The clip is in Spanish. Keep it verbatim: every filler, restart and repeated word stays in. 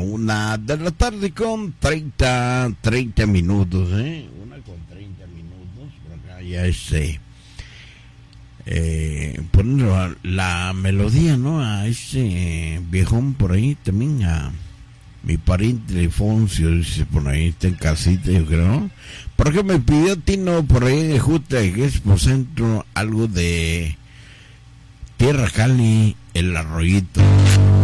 una de la tarde con treinta, treinta minutos, ¿eh? Una con treinta minutos, por acá ya este, eh, poner la melodía, ¿no? A ese viejón por ahí también, a mi pariente Alfonso, dice por ahí, está en casita, yo creo, ¿no? Porque me pidió Tino por ahí de Juta, que es por centro, algo de Tierra Cali, el Arroyito.